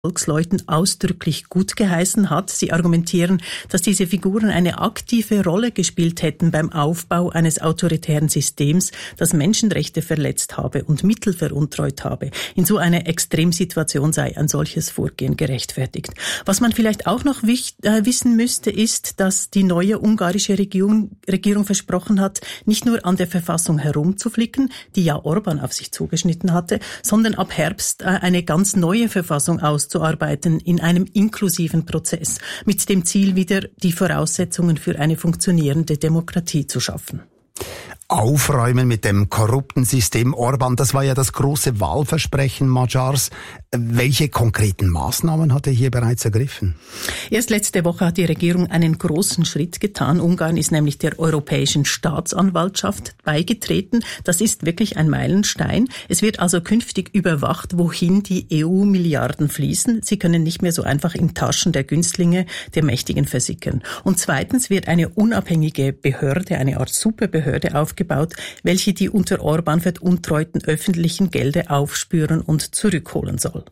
Volksleuten ausdrücklich gut geheißen hat. Sie argumentieren, dass diese Figuren eine aktive Rolle gespielt hätten beim Aufbau eines autoritären Systems, das Menschenrechte verletzt habe und Mittel veruntreut habe. In so einer Extremsituation sei ein solches Vorgehen gerechtfertigt. Was man vielleicht auch noch wissen müsste, ist, dass die neue ungarische Regierung versprochen hat, nicht nur an der Verfassung herumzuflicken, die ja Orban auf sich zugeschnitten hatte, sondern ab Herbst eine ganz neue Verfassung auszuarbeiten in einem inklusiven Prozess, mit dem Ziel, wieder die Voraussetzungen für eine funktionierende Demokratie zu schaffen. Aufräumen mit dem korrupten System Orban, das war ja das große Wahlversprechen Magyars. Welche konkreten Maßnahmen hat er hier bereits ergriffen? Erst letzte Woche hat die Regierung einen großen Schritt getan. Ungarn ist nämlich der Europäischen Staatsanwaltschaft beigetreten. Das ist wirklich ein Meilenstein. Es wird also künftig überwacht, wohin die EU-Milliarden fließen. Sie können nicht mehr so einfach in Taschen der Günstlinge, der Mächtigen versickern. Und zweitens wird eine unabhängige Behörde, eine Art Superbehörde aufgebaut, welche die unter Orban veruntreuten öffentlichen Gelder aufspüren und zurückholen soll.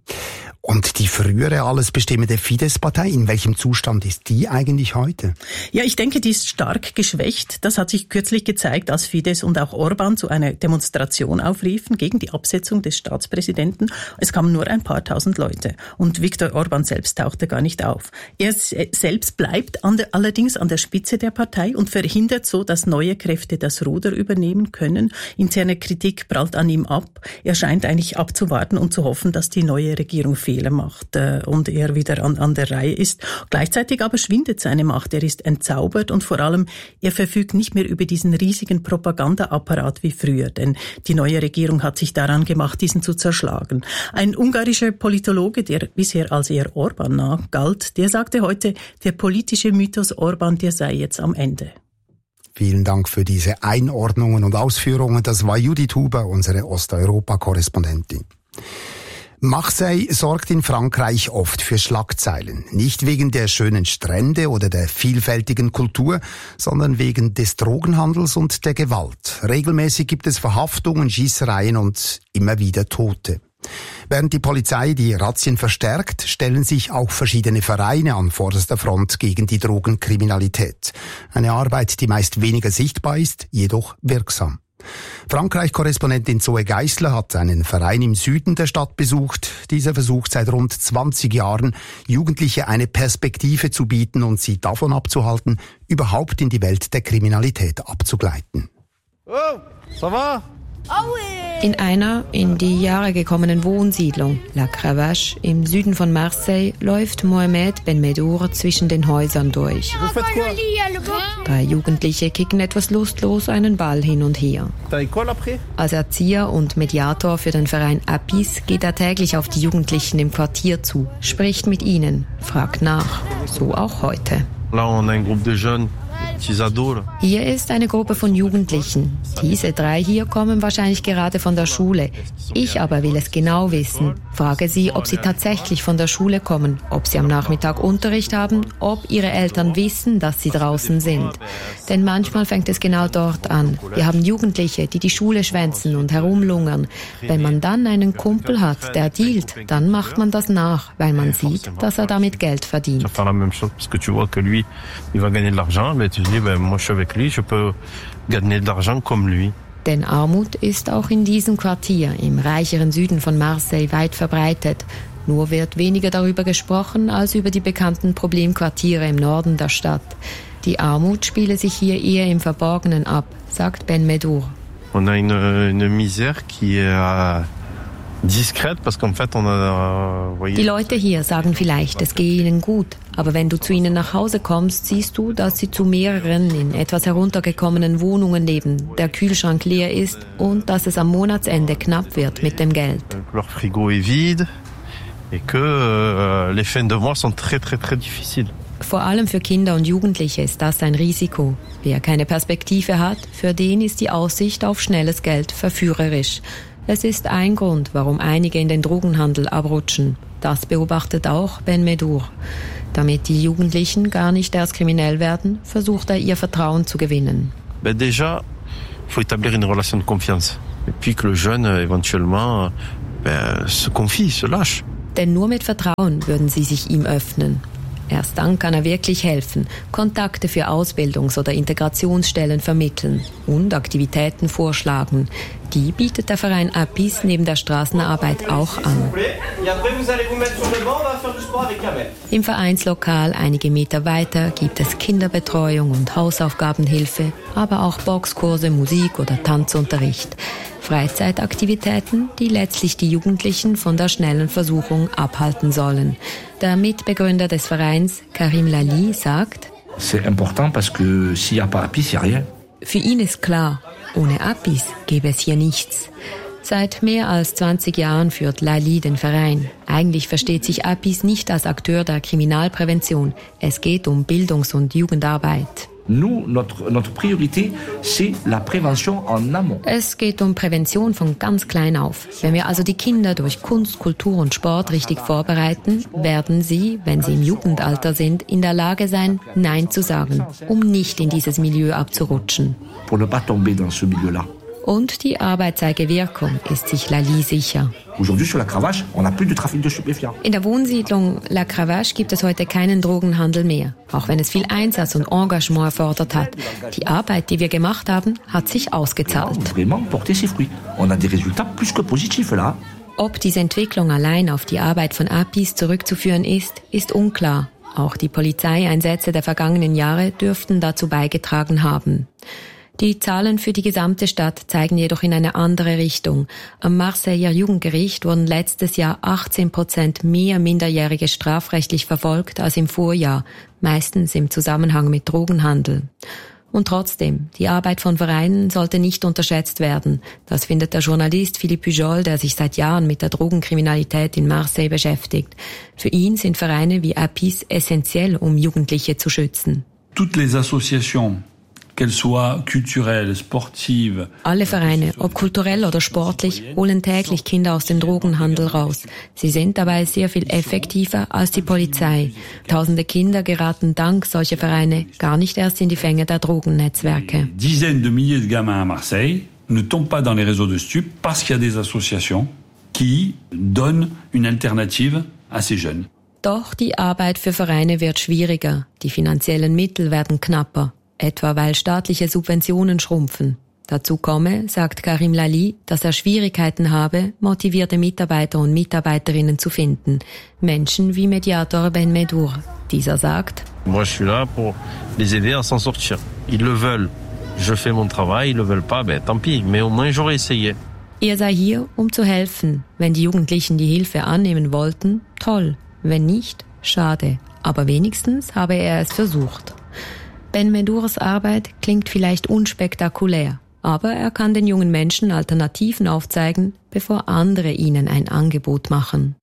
Und die frühere alles bestimmende Fidesz-Partei, in welchem Zustand ist die eigentlich heute? Ja, ich denke, die ist stark geschwächt. Das hat sich kürzlich gezeigt, als Fidesz und auch Orban zu einer Demonstration aufriefen gegen die Absetzung des Staatspräsidenten. Es kamen nur ein paar tausend Leute. Und Viktor Orban selbst tauchte gar nicht auf. Er selbst bleibt allerdings an der Spitze der Partei und verhindert so, dass neue Kräfte das Ruder übernehmen können. Interne Kritik prallt an ihm ab. Er scheint eigentlich abzuwarten und zu hoffen, dass die neue Regierung Fehler macht und er wieder an der Reihe ist. Gleichzeitig aber schwindet seine Macht. Er ist entzaubert und vor allem, er verfügt nicht mehr über diesen riesigen Propagandaapparat wie früher, denn die neue Regierung hat sich daran gemacht, diesen zu zerschlagen. Ein ungarischer Politologe, der bisher als eher Orban nah galt, der sagte heute, der politische Mythos Orban, der sei jetzt am Ende. Vielen Dank für diese Einordnungen und Ausführungen. Das war Judith Huber, unsere Osteuropa-Korrespondentin. Marseille sorgt in Frankreich oft für Schlagzeilen. Nicht wegen der schönen Strände oder der vielfältigen Kultur, sondern wegen des Drogenhandels und der Gewalt. Regelmäßig gibt es Verhaftungen, Schießereien und immer wieder Tote. Während die Polizei die Razzien verstärkt, stellen sich auch verschiedene Vereine an vorderster Front gegen die Drogenkriminalität. Eine Arbeit, die meist weniger sichtbar ist, jedoch wirksam. Frankreich-Korrespondentin Zoe Geisler hat einen Verein im Süden der Stadt besucht. Dieser versucht seit rund 20 Jahren, Jugendliche eine Perspektive zu bieten und sie davon abzuhalten, überhaupt in die Welt der Kriminalität abzugleiten. Oh, ça va? In einer in die Jahre gekommenen Wohnsiedlung, La Cravache, im Süden von Marseille, läuft Mohamed Ben Medour zwischen den Häusern durch. 3 Jugendliche kicken etwas lustlos einen Ball hin und her. Als Erzieher und Mediator für den Verein Apis geht er täglich auf die Jugendlichen im Quartier zu, spricht mit ihnen, fragt nach. So auch heute. Hier ist eine Gruppe von Jugendlichen. Diese 3 hier kommen wahrscheinlich gerade von der Schule. Ich aber will es genau wissen. Frage sie, ob sie tatsächlich von der Schule kommen, ob sie am Nachmittag Unterricht haben, ob ihre Eltern wissen, dass sie draußen sind. Denn manchmal fängt es genau dort an. Wir haben Jugendliche, die Schule schwänzen und herumlungern. Wenn man dann einen Kumpel hat, der dealt, dann macht man das nach, weil man sieht, dass er damit Geld verdient. Denn Armut ist auch in diesem Quartier im reicheren Süden von Marseille weit verbreitet. Nur wird weniger darüber gesprochen als über die bekannten Problemquartiere im Norden der Stadt. Die Armut spiele sich hier eher im Verborgenen ab, sagt Ben Medour. On a une misère qui est discrète, parce qu'en fait on a Die Leute hier sagen vielleicht, es gehe ihnen gut, aber wenn du zu ihnen nach Hause kommst, siehst du, dass sie zu mehreren in etwas heruntergekommenen Wohnungen leben, der Kühlschrank leer ist und dass es am Monatsende knapp wird mit dem Geld. Leur frigo est vide et que les fins de mois sont très très très difficiles. Vor allem für Kinder und Jugendliche ist das ein Risiko. Wer keine Perspektive hat, für den ist die Aussicht auf schnelles Geld verführerisch. Es ist ein Grund, warum einige in den Drogenhandel abrutschen. Das beobachtet auch Ben Medour. Damit die Jugendlichen gar nicht erst kriminell werden, versucht er, ihr Vertrauen zu gewinnen. Déjà, faut établir une relation de confiance. Et puis que le jeune, éventuellement, se confie, se lâche. Denn nur mit Vertrauen würden sie sich ihm öffnen. Erst dann kann er wirklich helfen, Kontakte für Ausbildungs- oder Integrationsstellen vermitteln und Aktivitäten vorschlagen. Die bietet der Verein APIS neben der Straßenarbeit auch an. Im Vereinslokal einige Meter weiter gibt es Kinderbetreuung und Hausaufgabenhilfe, aber auch Boxkurse, Musik- oder Tanzunterricht. Freizeitaktivitäten, die letztlich die Jugendlichen von der schnellen Versuchung abhalten sollen. Der Mitbegründer des Vereins, Karim Lali, sagt, für ihn ist klar, ohne APIS gäbe es hier nichts. Seit mehr als 20 Jahren führt Lali den Verein. Eigentlich versteht sich APIS nicht als Akteur der Kriminalprävention. Es geht um Bildungs- und Jugendarbeit. Notre priorité, c'est la prévention en amont. Es geht um Prävention von ganz klein auf. Wenn wir also die Kinder durch Kunst, Kultur und Sport richtig vorbereiten, werden sie, wenn sie im Jugendalter sind, in der Lage sein, Nein zu sagen, um nicht in dieses Milieu abzurutschen. Pour ne pas tomber dans ce milieu-là. Und die Arbeit zeige Wirkung, ist sich Lali sicher. Aujourd'hui sur la Cravache, on n'a plus de trafic de stupéfiants. In der Wohnsiedlung La Cravache gibt es heute keinen Drogenhandel mehr, auch wenn es viel Einsatz und Engagement erfordert hat. Die Arbeit, die wir gemacht haben, hat sich ausgezahlt. Vraiment porté ses fruits. On a des résultats plus que positifs là. Ob diese Entwicklung allein auf die Arbeit von APIS zurückzuführen ist unklar. Auch die Polizeieinsätze der vergangenen Jahre dürften dazu beigetragen haben. Die Zahlen für die gesamte Stadt zeigen jedoch in eine andere Richtung. Am Marseiller Jugendgericht wurden letztes Jahr 18% mehr Minderjährige strafrechtlich verfolgt als im Vorjahr, meistens im Zusammenhang mit Drogenhandel. Und trotzdem, die Arbeit von Vereinen sollte nicht unterschätzt werden. Das findet der Journalist Philippe Pujol, der sich seit Jahren mit der Drogenkriminalität in Marseille beschäftigt. Für ihn sind Vereine wie APIS essentiell, um Jugendliche zu schützen. Toutes les associations, qu'elles soient culturelles, sportives. Alle Vereine, ob kulturell oder sportlich, holen täglich Kinder aus dem Drogenhandel raus. Sie sind dabei sehr viel effektiver als die Polizei. Tausende Kinder geraten dank solcher Vereine gar nicht erst in die Fänge der Drogennetzwerke. Dizaines de milliers de gamins à Marseille ne tombent pas dans les réseaux de stupes parce qu'il y a des associations qui donnent une alternative à ces jeunes. Doch die Arbeit für Vereine wird schwieriger. Die finanziellen Mittel werden knapper. Etwa weil staatliche Subventionen schrumpfen. Dazu komme, sagt Karim Lali, dass er Schwierigkeiten habe, motivierte Mitarbeiter und Mitarbeiterinnen zu finden. Menschen wie Mediator Ben Medour. Dieser sagt, Moi, je suis là pour les aider à s'en sortir. Ils le veulent. Je fais mon travail, ils le veulent pas, tant pis, mais au moins j'aurais essayé. Er sei hier, um zu helfen. Wenn die Jugendlichen die Hilfe annehmen wollten, toll. Wenn nicht, schade. Aber wenigstens habe er es versucht. Ben Medours Arbeit klingt vielleicht unspektakulär, aber er kann den jungen Menschen Alternativen aufzeigen, bevor andere ihnen ein Angebot machen.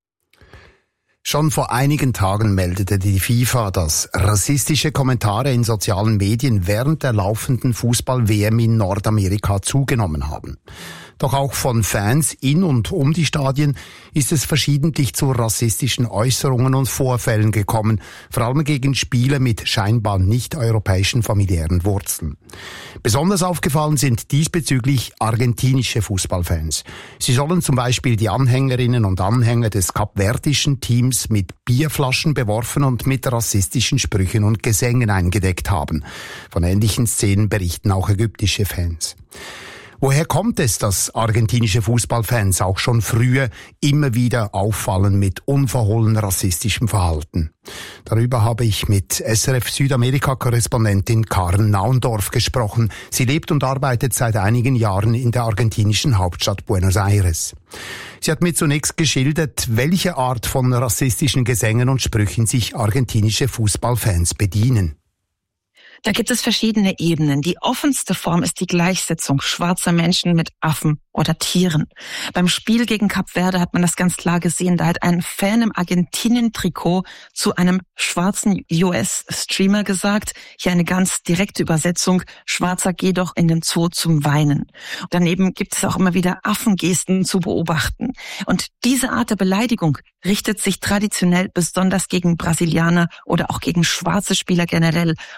Schon vor einigen Tagen meldete die FIFA, dass rassistische Kommentare in sozialen Medien während der laufenden Fußball-WM in Nordamerika zugenommen haben. Doch auch von Fans in und um die Stadien ist es verschiedentlich zu rassistischen Äußerungen und Vorfällen gekommen, vor allem gegen Spieler mit scheinbar nicht-europäischen familiären Wurzeln. Besonders aufgefallen sind diesbezüglich argentinische Fußballfans. Sie sollen zum Beispiel die Anhängerinnen und Anhänger des kapverdischen Teams mit Bierflaschen beworfen und mit rassistischen Sprüchen und Gesängen eingedeckt haben. Von ähnlichen Szenen berichten auch ägyptische Fans. Woher kommt es, dass argentinische Fußballfans auch schon früher immer wieder auffallen mit unverhohlen rassistischem Verhalten? Darüber habe ich mit SRF Südamerika-Korrespondentin Karen Naundorf gesprochen. Sie lebt und arbeitet seit einigen Jahren in der argentinischen Hauptstadt Buenos Aires. Sie hat mir zunächst geschildert, welche Art von rassistischen Gesängen und Sprüchen sich argentinische Fußballfans bedienen. Da gibt es verschiedene Ebenen. Die offenste Form ist die Gleichsetzung schwarzer Menschen mit Affen oder Tieren. Beim Spiel gegen Kap Verde hat man das ganz klar gesehen. Da hat ein Fan im Argentinien-Trikot zu einem schwarzen US-Streamer gesagt, hier eine ganz direkte Übersetzung, Schwarzer, geh doch in den Zoo zum Weinen. Und daneben gibt es auch immer wieder Affengesten zu beobachten. Und diese Art der Beleidigung richtet sich traditionell besonders gegen Brasilianer oder auch gegen schwarze Spieler generell. Da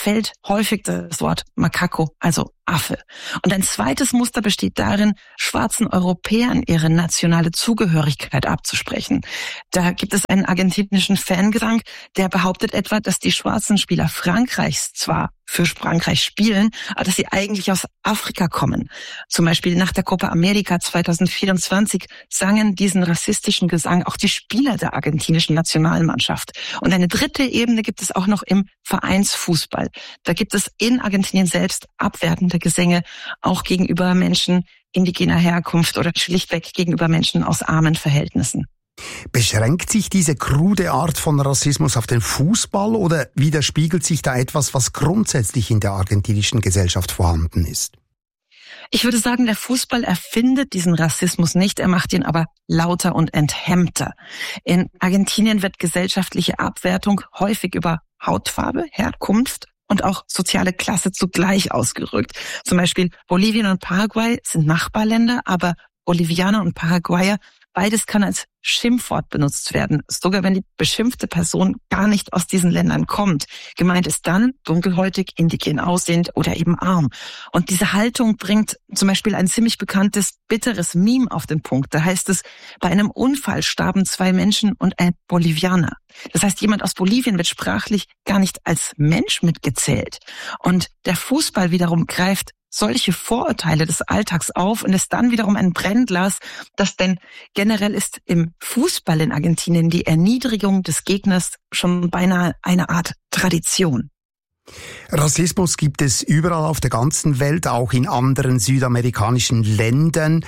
fällt häufig das Wort Macaco, also Affe. Und ein zweites Muster besteht darin, schwarzen Europäern ihre nationale Zugehörigkeit abzusprechen. Da gibt es einen argentinischen Fangesang, der behauptet etwa, dass die schwarzen Spieler Frankreichs zwar für Frankreich spielen, aber dass sie eigentlich aus Afrika kommen. Zum Beispiel nach der Copa America 2024 sangen diesen rassistischen Gesang auch die Spieler der argentinischen Nationalmannschaft. Und eine dritte Ebene gibt es auch noch im Vereinsfußball. Da gibt es in Argentinien selbst abwertende Gesänge, auch gegenüber Menschen indigener Herkunft oder schlichtweg gegenüber Menschen aus armen Verhältnissen. Beschränkt sich diese krude Art von Rassismus auf den Fußball oder widerspiegelt sich da etwas, was grundsätzlich in der argentinischen Gesellschaft vorhanden ist? Ich würde sagen, der Fußball erfindet diesen Rassismus nicht, er macht ihn aber lauter und enthemmter. In Argentinien wird gesellschaftliche Abwertung häufig über Hautfarbe, Herkunft und auch soziale Klasse zugleich ausgerückt. Zum Beispiel Bolivien und Paraguay sind Nachbarländer, aber Bolivianer und Paraguayer, beides kann als Schimpfwort benutzt werden, sogar wenn die beschimpfte Person gar nicht aus diesen Ländern kommt. Gemeint ist dann dunkelhäutig, indigen aussehend oder eben arm. Und diese Haltung bringt zum Beispiel ein ziemlich bekanntes, bitteres Meme auf den Punkt. Da heißt es, bei einem Unfall starben 2 Menschen und ein Bolivianer. Das heißt, jemand aus Bolivien wird sprachlich gar nicht als Mensch mitgezählt. Und der Fußball wiederum greift solche Vorurteile des Alltags auf und ist dann wiederum ein Brennglas, das denn generell ist im Fußball in Argentinien die Erniedrigung des Gegners schon beinahe eine Art Tradition. Rassismus gibt es überall auf der ganzen Welt, auch in anderen südamerikanischen Ländern.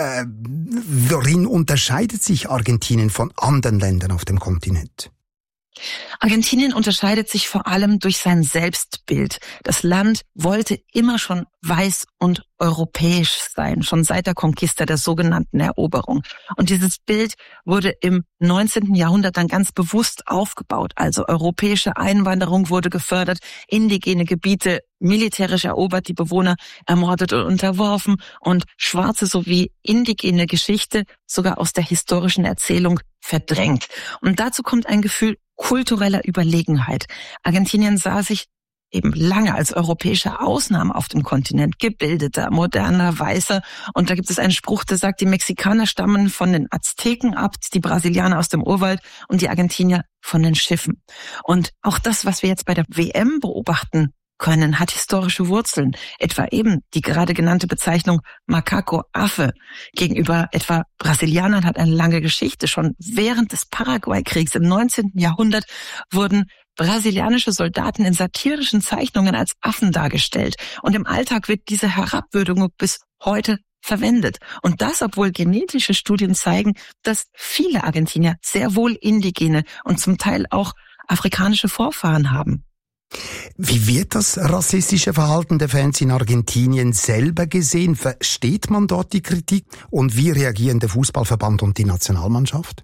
Worin unterscheidet sich Argentinien von anderen Ländern auf dem Kontinent? Argentinien unterscheidet sich vor allem durch sein Selbstbild. Das Land wollte immer schon weiß und europäisch sein, schon seit der Conquista, der sogenannten Eroberung. Und dieses Bild wurde im 19. Jahrhundert dann ganz bewusst aufgebaut. Also europäische Einwanderung wurde gefördert, indigene Gebiete militärisch erobert, die Bewohner ermordet und unterworfen und schwarze sowie indigene Geschichte sogar aus der historischen Erzählung verdrängt. Und dazu kommt ein Gefühl kultureller Überlegenheit. Argentinien sah sich eben lange als europäische Ausnahme auf dem Kontinent, gebildeter, moderner, weißer. Und da gibt es einen Spruch, der sagt, die Mexikaner stammen von den Azteken ab, die Brasilianer aus dem Urwald und die Argentinier von den Schiffen. Und auch das, was wir jetzt bei der WM beobachten können, hat historische Wurzeln. Etwa eben die gerade genannte Bezeichnung Macaco, Affe, gegenüber etwa Brasilianern hat eine lange Geschichte. Schon während des Paraguay-Kriegs im 19. Jahrhundert wurden brasilianische Soldaten in satirischen Zeichnungen als Affen dargestellt. Und im Alltag wird diese Herabwürdigung bis heute verwendet. Und das, obwohl genetische Studien zeigen, dass viele Argentinier sehr wohl indigene und zum Teil auch afrikanische Vorfahren haben. Wie wird das rassistische Verhalten der Fans in Argentinien selber gesehen? Versteht man dort die Kritik? Und wie reagieren der Fußballverband und die Nationalmannschaft?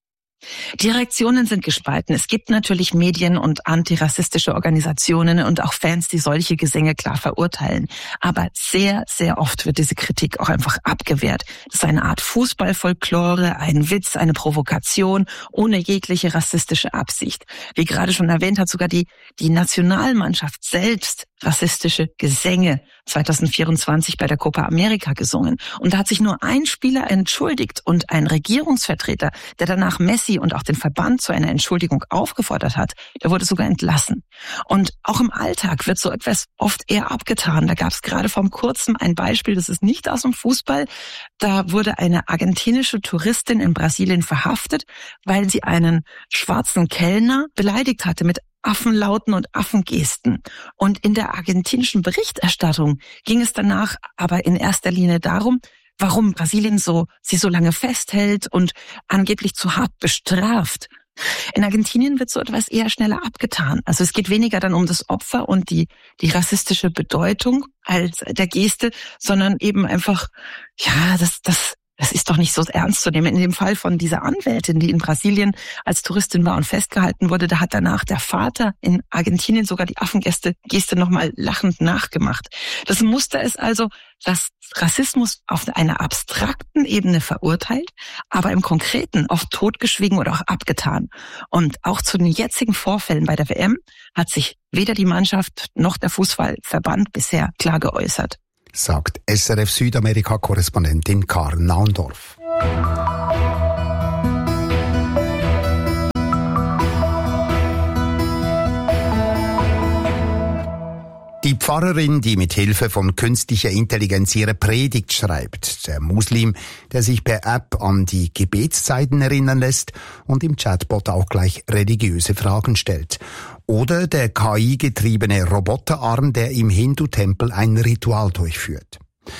Die Reaktionen sind gespalten. Es gibt natürlich Medien und antirassistische Organisationen und auch Fans, die solche Gesänge klar verurteilen. Aber sehr, sehr oft wird diese Kritik auch einfach abgewehrt. Das ist eine Art Fußballfolklore, ein Witz, eine Provokation, ohne jegliche rassistische Absicht. Wie gerade schon erwähnt, hat sogar die Nationalmannschaft selbst rassistische Gesänge 2024 bei der Copa America gesungen. Und da hat sich nur ein Spieler entschuldigt und ein Regierungsvertreter, der danach Messi und auch den Verband zu einer Entschuldigung aufgefordert hat, der wurde sogar entlassen. Und auch im Alltag wird so etwas oft eher abgetan. Da gab es gerade vor kurzem ein Beispiel, das ist nicht aus dem Fußball. Da wurde eine argentinische Touristin in Brasilien verhaftet, weil sie einen schwarzen Kellner beleidigt hatte mit Affenlauten und Affengesten. Und in der argentinischen Berichterstattung ging es danach aber in erster Linie darum, warum Brasilien sie so lange festhält und angeblich zu hart bestraft. In Argentinien wird so etwas eher schneller abgetan. Also es geht weniger dann um das Opfer und die rassistische Bedeutung als der Geste, sondern eben einfach, ja, das Das ist doch nicht so ernst zu nehmen. In dem Fall von dieser Anwältin, die in Brasilien als Touristin war und festgehalten wurde, da hat danach der Vater in Argentinien sogar die Affengeste nochmal lachend nachgemacht. Das Muster ist also, dass Rassismus auf einer abstrakten Ebene verurteilt, aber im Konkreten oft totgeschwiegen oder auch abgetan. Und auch zu den jetzigen Vorfällen bei der WM hat sich weder die Mannschaft noch der Fußballverband bisher klar geäußert. Sagt SRF Südamerika-Korrespondentin Karen Naundorf. Die Pfarrerin, die mit Hilfe von künstlicher Intelligenz ihre Predigt schreibt, der Muslim, der sich per App an die Gebetszeiten erinnern lässt und im Chatbot auch gleich religiöse Fragen stellt. Oder der KI-getriebene Roboterarm, der im Hindu-Tempel ein Ritual durchführt.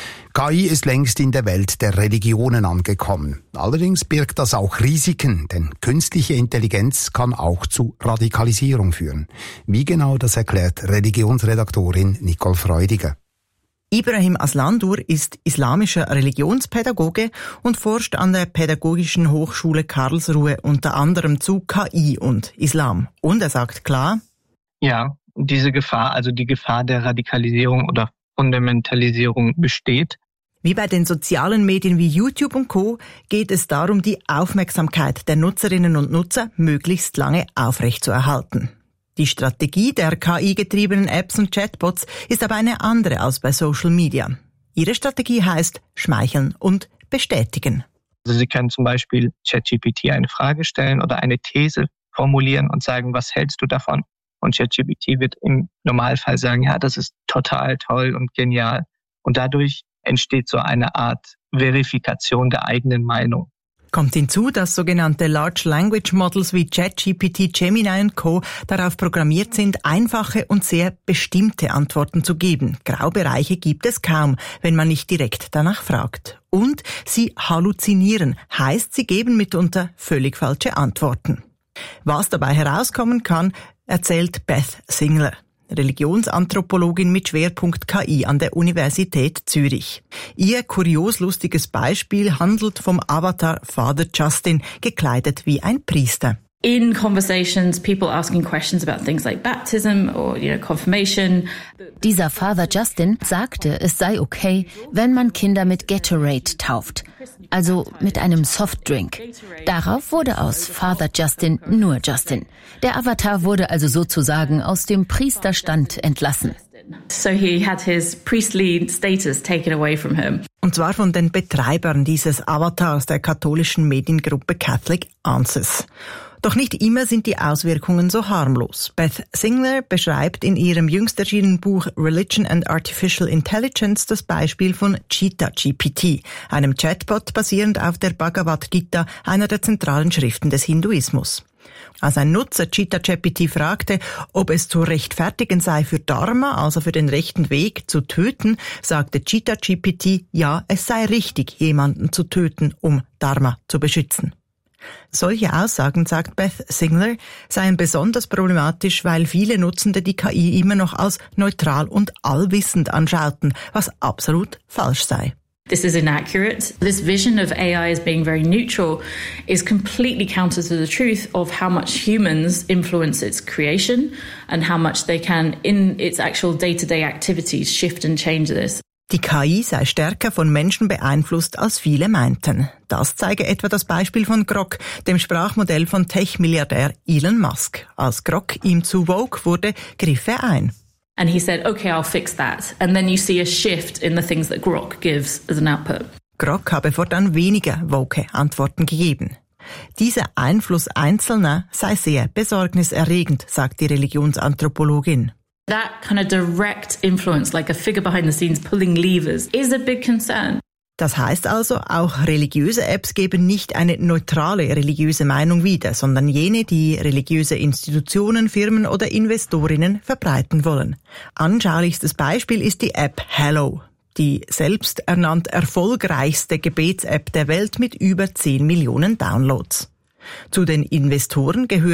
KI ist längst in der Welt der Religionen angekommen. Allerdings birgt das auch Risiken, denn künstliche Intelligenz kann auch zu Radikalisierung führen. Wie genau, das erklärt Religionsredaktorin Nicole Freudiger. Ibrahim Aslandur ist islamischer Religionspädagoge und forscht an der Pädagogischen Hochschule Karlsruhe unter anderem zu KI und Islam. Und er sagt klar: Ja, diese Gefahr, also die Gefahr der Radikalisierung oder Fundamentalisierung besteht. Wie bei den sozialen Medien wie YouTube und Co. geht es darum, die Aufmerksamkeit der Nutzerinnen und Nutzer möglichst lange aufrechtzuerhalten. Die Strategie der KI-getriebenen Apps und Chatbots ist aber eine andere als bei Social Media. Ihre Strategie heißt schmeicheln und bestätigen. Also Sie können zum Beispiel ChatGPT eine Frage stellen oder eine These formulieren und sagen, was hältst du davon? Und ChatGPT wird im Normalfall sagen, ja, das ist total toll und genial. Und dadurch entsteht so eine Art Verifikation der eigenen Meinung. Kommt hinzu, dass sogenannte Large Language Models wie ChatGPT, Gemini und Co. darauf programmiert sind, einfache und sehr bestimmte Antworten zu geben. Graubereiche gibt es kaum, wenn man nicht direkt danach fragt. Und sie halluzinieren, heißt, sie geben mitunter völlig falsche Antworten. Was dabei herauskommen kann, erzählt Beth Singler, Religionsanthropologin mit Schwerpunkt KI an der Universität Zürich. Ihr kurios-lustiges Beispiel handelt vom Avatar Father Justin, gekleidet wie ein Priester. In conversations, people asking questions about things like baptism or, confirmation. Dieser Father Justin sagte, es sei okay, wenn man Kinder mit Gatorade tauft, also mit einem Softdrink. Darauf wurde aus Father Justin nur Justin. Der Avatar wurde also sozusagen aus dem Priesterstand entlassen. So he had his priestly status taken away from him. Und zwar von den Betreibern dieses Avatars der katholischen Mediengruppe Catholic Answers. Doch nicht immer sind die Auswirkungen so harmlos. Beth Singler beschreibt in ihrem jüngst erschienenen Buch Religion and Artificial Intelligence das Beispiel von Cheetah-GPT, einem Chatbot basierend auf der Bhagavad Gita, einer der zentralen Schriften des Hinduismus. Als ein Nutzer Cheetah-GPT fragte, ob es zu rechtfertigen sei, für Dharma, also für den rechten Weg, zu töten, sagte Cheetah-GPT, ja, es sei richtig, jemanden zu töten, um Dharma zu beschützen. Solche Aussagen, sagt Beth Singler, seien besonders problematisch, weil viele Nutzende die KI immer noch als neutral und allwissend anschauten, was absolut falsch sei. This is inaccurate. This vision of AI as being very neutral is completely counter to the truth of how much humans influence its creation and how much they can, in its actual day-to-day activities, shift and change this. Die KI sei stärker von Menschen beeinflusst, als viele meinten. Das zeige etwa das Beispiel von Grok, dem Sprachmodell von Tech-Milliardär Elon Musk. Als Grok ihm zu woke wurde, griff er ein. And he said, okay, I'll fix that. And then you see a shift in the things that Grok gives as an output. Grok habe fortan weniger woke Antworten gegeben. Dieser Einfluss Einzelner sei sehr besorgniserregend, sagt die Religionsanthropologin. That kind of direct influence, like a figure behind the scenes pulling levers, is a big concern. Das heißt also, auch religiöse Apps geben nicht eine neutrale religiöse Meinung wieder, sondern jene, die religiöse Institutionen, Firmen oder Investorinnen verbreiten wollen. Anschaulichstes Beispiel ist die App Hello, die selbsternannt erfolgreichste Gebets-App der Welt mit über 10 Millionen Downloads. Zu den Investoren gehören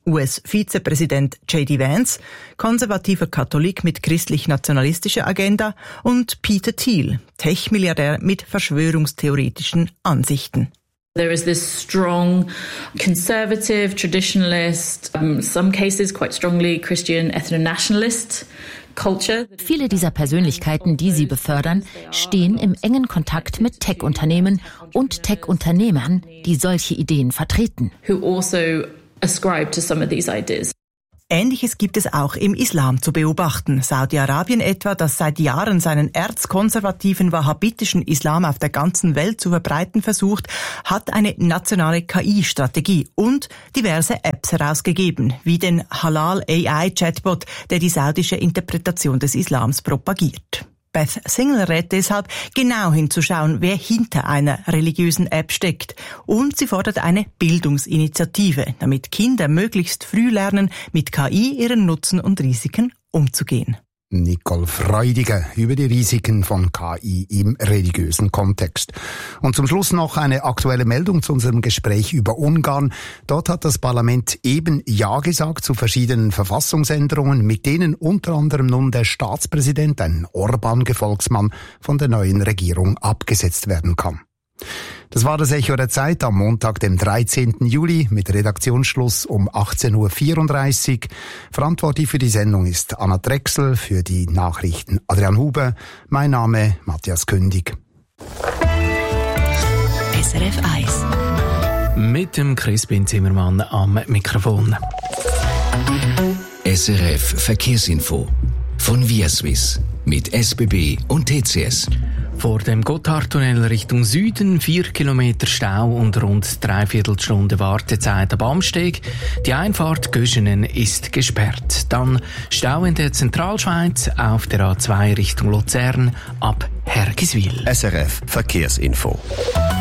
US-Vizepräsident J.D. Vance, konservativer Katholik mit christlich-nationalistischer Agenda, und Peter Thiel, Tech-Milliardär mit verschwörungstheoretischen Ansichten. There is this strong conservative, traditionalist, some cases quite strongly Christian ethno-nationalist culture. Viele dieser Persönlichkeiten, die sie befördern, stehen im engen Kontakt mit Tech-Unternehmen und Tech-Unternehmern, die solche Ideen vertreten. Who also ascribe to some of these ideas. Ähnliches gibt es auch im Islam zu beobachten. Saudi-Arabien etwa, das seit Jahren seinen erzkonservativen wahhabitischen Islam auf der ganzen Welt zu verbreiten versucht, hat eine nationale KI-Strategie und diverse Apps herausgegeben, wie den Halal AI-Chatbot, der die saudische Interpretation des Islams propagiert. Beth Singler rät deshalb, genau hinzuschauen, wer hinter einer religiösen App steckt. Und sie fordert eine Bildungsinitiative, damit Kinder möglichst früh lernen, mit KI ihren Nutzen und Risiken umzugehen. Nicole Freudiger über die Risiken von KI im religiösen Kontext. Und zum Schluss noch eine aktuelle Meldung zu unserem Gespräch über Ungarn. Dort hat das Parlament eben Ja gesagt zu verschiedenen Verfassungsänderungen, mit denen unter anderem nun der Staatspräsident, ein Orban-Gefolgsmann, von der neuen Regierung abgesetzt werden kann. Das war das Echo der Zeit am Montag, dem 13. Juli, mit Redaktionsschluss um 18.34 Uhr. Verantwortlich für die Sendung ist Anna Drechsel, für die Nachrichten Adrian Huber. Mein Name Matthias Kündig. SRF 1. Mit dem Crispin Zimmermann am Mikrofon. SRF Verkehrsinfo von ViaSwiss mit SBB und TCS. Vor dem Gotthardtunnel Richtung Süden 4 Kilometer Stau und rund 3/4 Stunde Wartezeit am Amsteg. Die Einfahrt Göschenen ist gesperrt. Dann Stau in der Zentralschweiz auf der A2 Richtung Luzern ab Hergiswil. SRF Verkehrsinfo.